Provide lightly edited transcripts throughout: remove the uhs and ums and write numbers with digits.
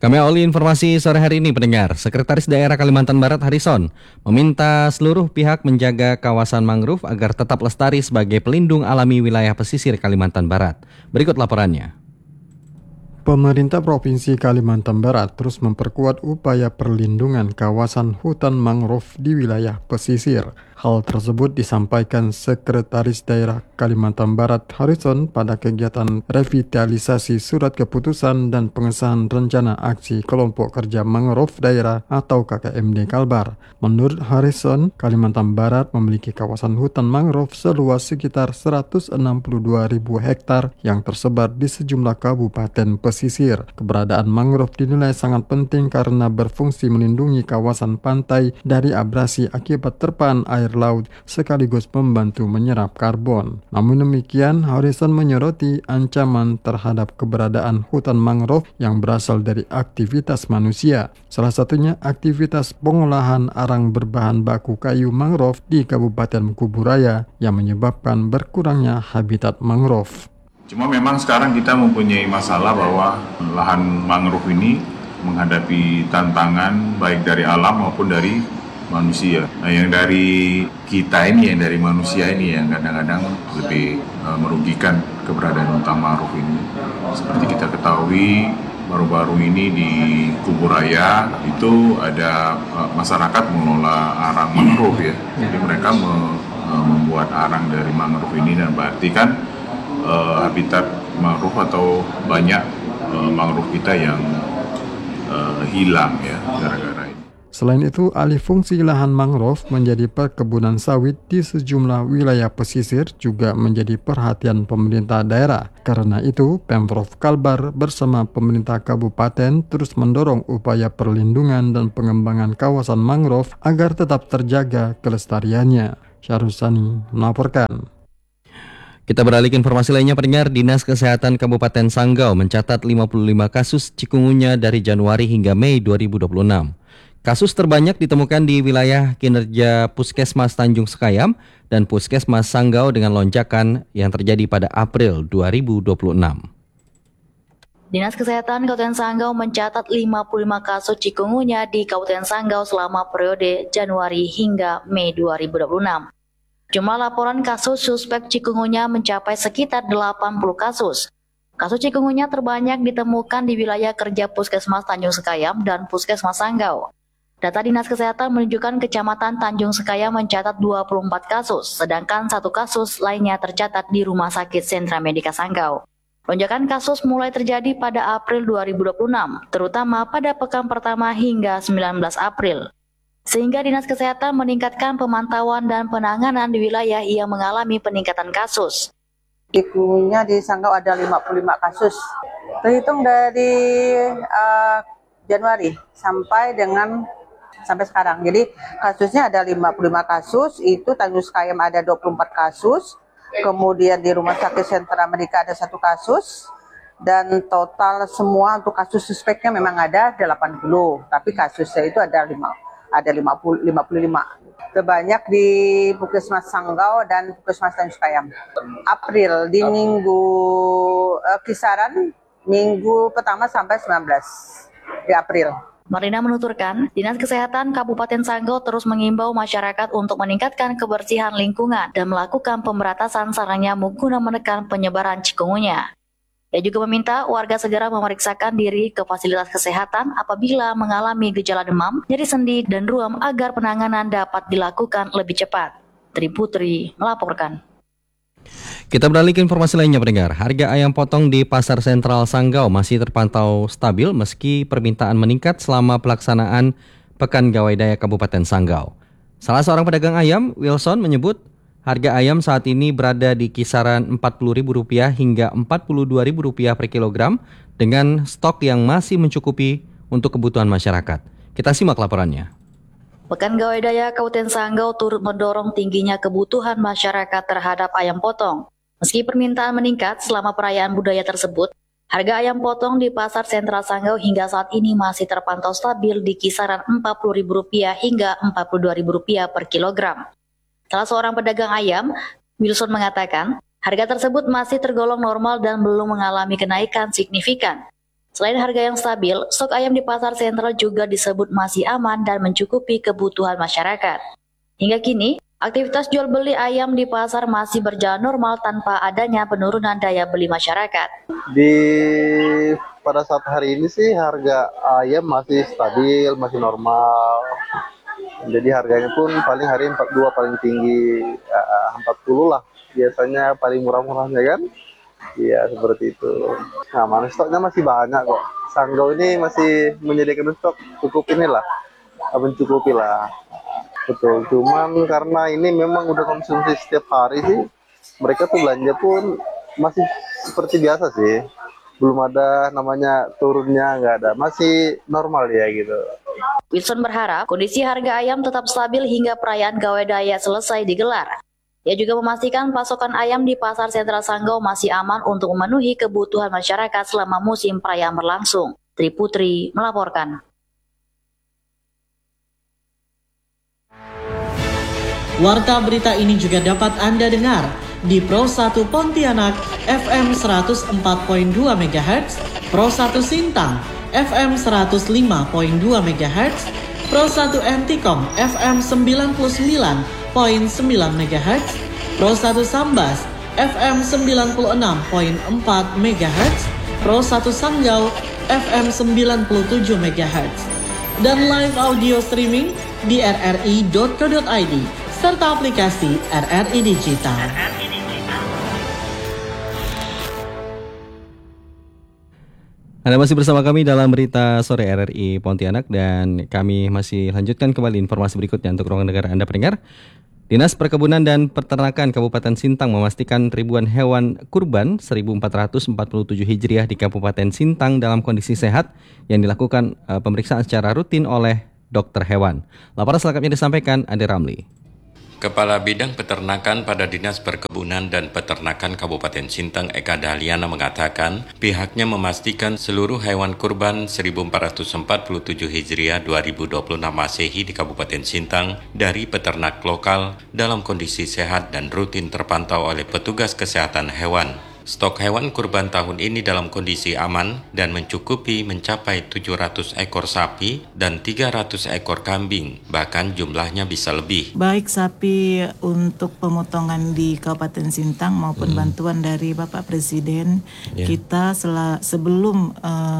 Kami awali informasi sore hari ini, pendengar. Sekretaris Daerah Kalimantan Barat Harrison meminta seluruh pihak menjaga kawasan mangrove agar tetap lestari sebagai pelindung alami wilayah pesisir Kalimantan Barat. Berikut laporannya. Pemerintah Provinsi Kalimantan Barat terus memperkuat upaya perlindungan kawasan hutan mangrove di wilayah pesisir. Hal tersebut disampaikan Sekretaris Daerah Kalimantan Barat Harrison pada kegiatan revitalisasi surat keputusan dan pengesahan rencana aksi kelompok kerja mangrove daerah atau KKMD Kalbar. Menurut Harrison, Kalimantan Barat memiliki kawasan hutan mangrove seluas sekitar 162.000 hektar yang tersebar di sejumlah kabupaten pesisir. Keberadaan mangrove dinilai sangat penting karena berfungsi melindungi kawasan pantai dari abrasi akibat terpaan air laut sekaligus membantu menyerap karbon. Namun demikian, Harrison menyoroti ancaman terhadap keberadaan hutan mangrove yang berasal dari aktivitas manusia. Salah satunya aktivitas pengolahan arang berbahan baku kayu mangrove di Kabupaten Kuburaya yang menyebabkan berkurangnya habitat mangrove. Cuma memang sekarang kita mempunyai masalah bahwa lahan mangrove ini menghadapi tantangan baik dari alam maupun dari manusia. Nah, yang dari kita ini, yang dari manusia ini yang kadang-kadang lebih merugikan keberadaan hutan mangrove ini. Seperti kita ketahui, baru-baru ini di Kuburaya itu ada masyarakat mengelola arang mangrove ya. Jadi mereka membuat arang dari mangrove ini, dan berarti kan habitat mangrove atau banyak mangrove kita yang hilang ya gara-gara ini. Selain itu, alih fungsi lahan mangrove menjadi perkebunan sawit di sejumlah wilayah pesisir juga menjadi perhatian pemerintah daerah. Karena itu, Pemprov Kalbar bersama pemerintah kabupaten terus mendorong upaya perlindungan dan pengembangan kawasan mangrove agar tetap terjaga kelestariannya. Syahrusani melaporkan. Kita beralih ke informasi lainnya, pendengar. Dinas Kesehatan Kabupaten Sanggau mencatat 55 kasus cikungunya dari Januari hingga Mei 2026. Kasus terbanyak ditemukan di wilayah kinerja Puskesmas Tanjung Sekayam dan Puskesmas Sanggau dengan lonjakan yang terjadi pada April 2026. Dinas Kesehatan Kabupaten Sanggau mencatat 55 kasus cikungunya di Kabupaten Sanggau selama periode Januari hingga Mei 2026. Jumlah laporan kasus suspek cikungunya mencapai sekitar 80 kasus. Kasus cikungunya terbanyak ditemukan di wilayah kerja Puskesmas Tanjung Sekayam dan Puskesmas Sanggau. Data Dinas Kesehatan menunjukkan Kecamatan Tanjung Sekayam mencatat 24 kasus, sedangkan 1 kasus lainnya tercatat di Rumah Sakit Sentra Medika Sanggau. Lonjakan kasus mulai terjadi pada April 2026, terutama pada pekan pertama hingga 19 April. Sehingga Dinas Kesehatan meningkatkan pemantauan dan penanganan di wilayah yang mengalami peningkatan kasus. Cikungunya di Sanggau ada 55 kasus. Terhitung dari Januari sampai sekarang. Jadi kasusnya ada 55 kasus, itu Tanjung Sekayam ada 24 kasus, kemudian di Rumah Sakit Sentra Medika ada 1 kasus, dan total semua untuk kasus suspeknya memang ada 80, tapi kasusnya itu ada 55. Terbanyak di Puskesmas Sanggau dan Puskesmas Tanjung Sekayam. April di minggu kisaran minggu pertama sampai 19 di April. Marlina menuturkan, Dinas Kesehatan Kabupaten Sanggau terus mengimbau masyarakat untuk meningkatkan kebersihan lingkungan dan melakukan pemberantasan sarang nyamuk guna menekan penyebaran cikungunya. Ia juga meminta warga segera memeriksakan diri ke fasilitas kesehatan apabila mengalami gejala demam, nyeri sendi, dan ruam agar penanganan dapat dilakukan lebih cepat. Tri Putri melaporkan. Kita beralih ke informasi lainnya, pendengar. Harga ayam potong di Pasar Sentral Sanggau masih terpantau stabil meski permintaan meningkat selama pelaksanaan Pekan Gawai Daya Kabupaten Sanggau. Salah seorang pedagang ayam, Wilson, menyebut harga ayam saat ini berada di kisaran Rp40.000 hingga Rp42.000 per kilogram dengan stok yang masih mencukupi untuk kebutuhan masyarakat. Kita simak laporannya. Pekan Gawai Daya Kabupaten Sanggau turut mendorong tingginya kebutuhan masyarakat terhadap ayam potong. Meski permintaan meningkat selama perayaan budaya tersebut, harga ayam potong di Pasar Sentral Sanggau hingga saat ini masih terpantau stabil di kisaran Rp40.000 hingga Rp42.000 per kilogram. Salah seorang pedagang ayam, Wilson, mengatakan harga tersebut masih tergolong normal dan belum mengalami kenaikan signifikan. Selain harga yang stabil, stok ayam di pasar sentral juga disebut masih aman dan mencukupi kebutuhan masyarakat. Hingga kini, aktivitas jual beli ayam di pasar masih berjalan normal tanpa adanya penurunan daya beli masyarakat. Pada saat hari ini sih harga ayam masih stabil, masih normal. Jadi harganya pun paling hari 42 paling tinggi, 40 lah. Biasanya paling murah-murahnya kan. Iya, seperti itu. Nah, mana stoknya masih banyak kok. Sanggau ini masih menyediakan stok mencukupi lah. Betul, cuman karena ini memang udah konsumsi setiap hari sih, mereka tuh belanja pun masih seperti biasa sih. Belum ada namanya turunnya, nggak ada. Masih normal ya gitu. Wilson berharap kondisi harga ayam tetap stabil hingga perayaan Gawai Daya selesai digelar. Ia juga memastikan pasokan ayam di Pasar Sentral Sanggau masih aman untuk memenuhi kebutuhan masyarakat selama musim perayaan berlangsung. Tri Putri melaporkan. Warta berita ini juga dapat Anda dengar di Pro 1 Pontianak FM 104.2 MHz, Pro 1 Sintang FM 105.2 MHz, Pro 1 Antikom FM 99.9 MHz, Pro 1 Sambas FM 96.4 MHz, Pro 1 Sanggau FM 97 MHz, dan live audio streaming di rri.co.id serta aplikasi RRI Digital. Anda masih bersama kami dalam berita sore RRI Pontianak dan kami masih lanjutkan kembali informasi berikutnya untuk ruang negara Anda pendengar. Dinas Perkebunan dan Peternakan Kabupaten Sintang memastikan ribuan hewan kurban 1447 Hijriah di Kabupaten Sintang dalam kondisi sehat yang dilakukan pemeriksaan secara rutin oleh dokter hewan. Laporan selengkapnya disampaikan Ade Ramli. Kepala Bidang Peternakan pada Dinas Perkebunan dan Peternakan Kabupaten Sintang Eka Dahliana mengatakan pihaknya memastikan seluruh hewan kurban 1447 Hijriah 2026 Masehi di Kabupaten Sintang dari peternak lokal dalam kondisi sehat dan rutin terpantau oleh petugas kesehatan hewan. Stok hewan kurban tahun ini dalam kondisi aman dan mencukupi mencapai 700 ekor sapi dan 300 ekor kambing, bahkan jumlahnya bisa lebih. Baik sapi untuk pemotongan di Kabupaten Sintang maupun bantuan dari Bapak Presiden, kita sebelum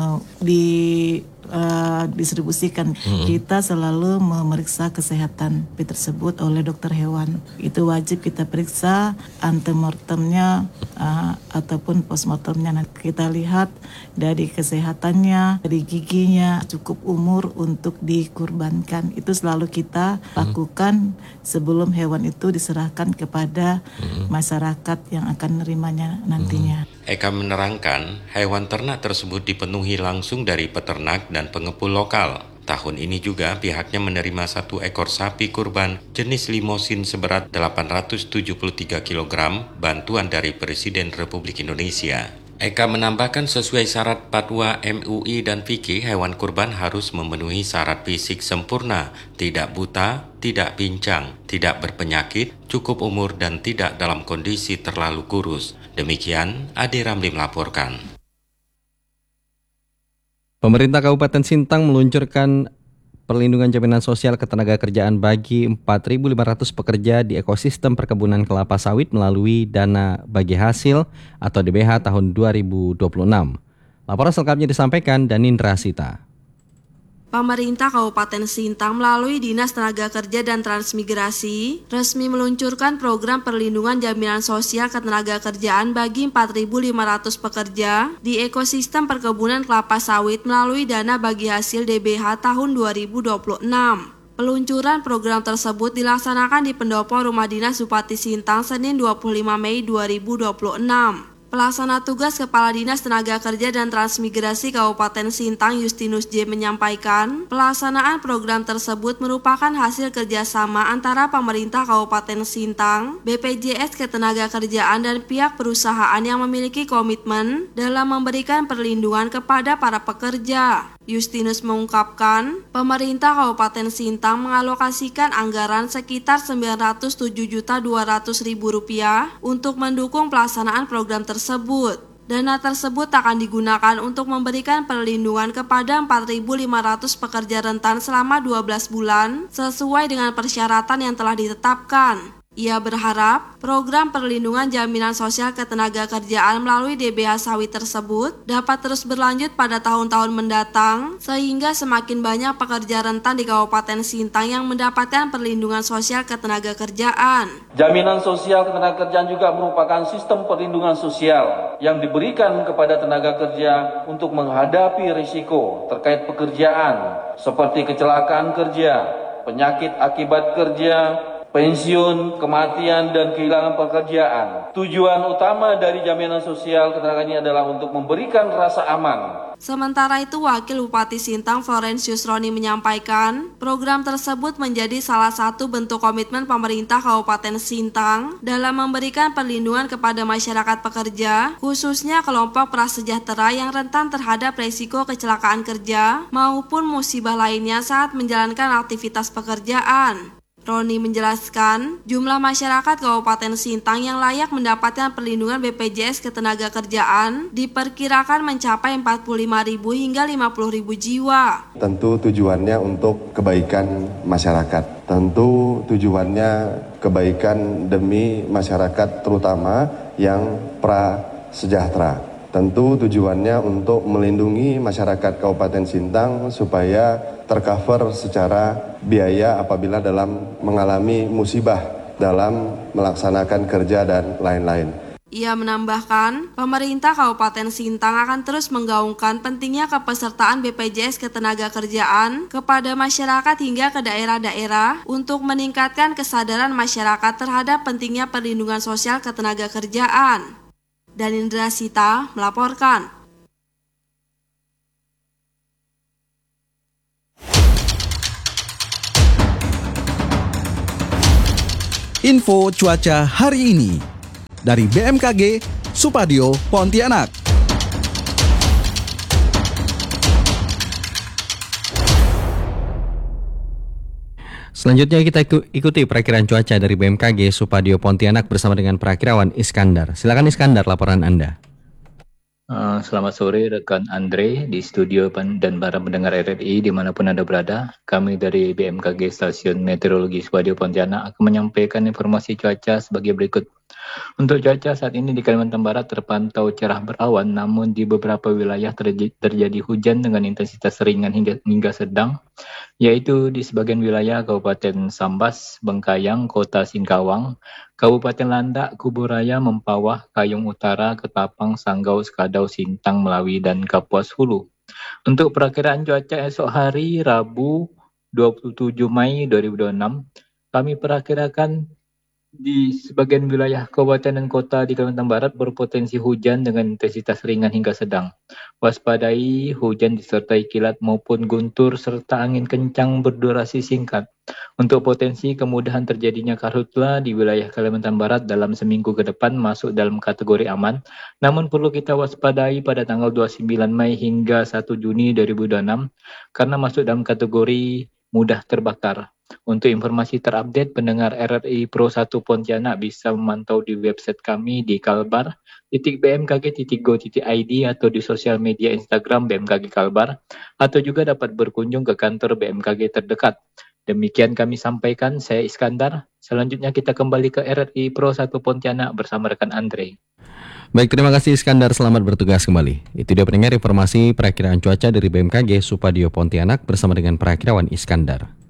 distribusikan, kita selalu memeriksa kesehatan sapi tersebut oleh dokter hewan. Itu wajib kita periksa antemortemnya ataupun postmortemnya. Nanti kita lihat dari kesehatannya, dari giginya, cukup umur untuk dikurbankan. Itu selalu kita lakukan sebelum hewan itu diserahkan kepada masyarakat yang akan menerimanya nantinya. Eka menerangkan, hewan ternak tersebut dipenuhi langsung dari peternak dan pengepul lokal. Tahun ini juga pihaknya menerima 1 ekor sapi kurban jenis limosin seberat 873 kg bantuan dari Presiden Republik Indonesia. Eka menambahkan sesuai syarat Fatwa MUI dan fikih, hewan kurban harus memenuhi syarat fisik sempurna, tidak buta, tidak pincang, tidak berpenyakit, cukup umur dan tidak dalam kondisi terlalu kurus. Demikian Ade Ramli melaporkan. Pemerintah Kabupaten Sintang meluncurkan perlindungan jaminan sosial ketenagakerjaan bagi 4.500 pekerja di ekosistem perkebunan kelapa sawit melalui dana bagi hasil atau DBH tahun 2026. Laporan selengkapnya disampaikan Danindra Sita. Pemerintah Kabupaten Sintang melalui Dinas Tenaga Kerja dan Transmigrasi resmi meluncurkan program perlindungan jaminan sosial ketenagakerjaan bagi 4.500 pekerja di ekosistem perkebunan kelapa sawit melalui dana bagi hasil DBH tahun 2026. Peluncuran program tersebut dilaksanakan di pendopo Rumah Dinas Bupati Sintang Senin 25 Mei 2026. Pelaksana tugas Kepala Dinas Tenaga Kerja dan Transmigrasi Kabupaten Sintang Justinus J menyampaikan, pelaksanaan program tersebut merupakan hasil kerjasama antara pemerintah Kabupaten Sintang, BPJS Ketenagakerjaan dan pihak perusahaan yang memiliki komitmen dalam memberikan perlindungan kepada para pekerja. Justinus mengungkapkan, pemerintah Kabupaten Sintang mengalokasikan anggaran sekitar Rp907.200.000 untuk mendukung pelaksanaan program tersebut. Dana tersebut akan digunakan untuk memberikan perlindungan kepada 4.500 pekerja rentan selama 12 bulan sesuai dengan persyaratan yang telah ditetapkan. Ia berharap program perlindungan jaminan sosial ketenagakerjaan melalui DBH sawit tersebut dapat terus berlanjut pada tahun-tahun mendatang sehingga semakin banyak pekerja rentan di Kabupaten Sintang yang mendapatkan perlindungan sosial ketenagakerjaan. Jaminan sosial ketenagakerjaan juga merupakan sistem perlindungan sosial yang diberikan kepada tenaga kerja untuk menghadapi risiko terkait pekerjaan seperti kecelakaan kerja, penyakit akibat kerja, pensiun, kematian, dan kehilangan pekerjaan. Tujuan utama dari jaminan sosial ketenagakerjaan ini adalah untuk memberikan rasa aman. Sementara itu, Wakil Bupati Sintang Florentius Roni menyampaikan, program tersebut menjadi salah satu bentuk komitmen pemerintah Kabupaten Sintang dalam memberikan perlindungan kepada masyarakat pekerja, khususnya kelompok prasejahtera yang rentan terhadap risiko kecelakaan kerja maupun musibah lainnya saat menjalankan aktivitas pekerjaan. Roni menjelaskan, jumlah masyarakat Kabupaten Sintang yang layak mendapatkan perlindungan BPJS Ketenagakerjaan diperkirakan mencapai 45.000 hingga 50.000 jiwa. Tentu tujuannya untuk kebaikan masyarakat. Tentu tujuannya kebaikan demi masyarakat terutama yang prasejahtera. Tentu tujuannya untuk melindungi masyarakat Kabupaten Sintang supaya tercover secara biaya apabila dalam mengalami musibah dalam melaksanakan kerja dan lain-lain. Ia menambahkan, pemerintah Kabupaten Sintang akan terus menggaungkan pentingnya kepesertaan BPJS Ketenagakerjaan kepada masyarakat hingga ke daerah-daerah untuk meningkatkan kesadaran masyarakat terhadap pentingnya perlindungan sosial ketenagakerjaan. Danindra Sita melaporkan. Info cuaca hari ini dari BMKG Supadio Pontianak. Selanjutnya kita ikuti perakiraan cuaca dari BMKG Supadio Pontianak bersama dengan perakirawan Iskandar. Silakan Iskandar, laporan Anda. Selamat sore rekan Andre di studio dan para pendengar RRI dimanapun Anda berada. Kami dari BMKG Stasiun Meteorologi Supadio Pontianak akan menyampaikan informasi cuaca sebagai berikut. Untuk cuaca saat ini di Kalimantan Barat terpantau cerah berawan, namun di beberapa wilayah terjadi hujan dengan intensitas ringan hingga sedang, yaitu di sebagian wilayah Kabupaten Sambas, Bengkayang, Kota Singkawang, Kabupaten Landak, Kuburaya, Mempawah, Kayung Utara, Ketapang, Sanggau, Skadau, Sintang, Melawi, dan Kapuas Hulu. Untuk perakiraan cuaca esok hari Rabu 27 Mei 2026, kami perakirakan di sebagian wilayah kabupaten dan kota di Kalimantan Barat berpotensi hujan dengan intensitas ringan hingga sedang. Waspadai hujan disertai kilat maupun guntur serta angin kencang berdurasi singkat. Untuk potensi kemudahan terjadinya karhutla di wilayah Kalimantan Barat dalam seminggu ke depan masuk dalam kategori aman, namun perlu kita waspadai pada tanggal 29 Mei hingga 1 Juni 2026 karena masuk dalam kategori mudah terbakar. Untuk informasi terupdate, pendengar RRI Pro 1 Pontianak bisa memantau di website kami di kalbar.bmkg.go.id atau di sosial media Instagram BMKG Kalbar, atau juga dapat berkunjung ke kantor BMKG terdekat. Demikian kami sampaikan, saya Iskandar. Selanjutnya kita kembali ke RRI Pro 1 Pontianak bersama rekan Andre. Baik, terima kasih Iskandar, selamat bertugas kembali. Itu dia pendengar informasi perakiraan cuaca dari BMKG Supadio Pontianak bersama dengan perakirawan Iskandar.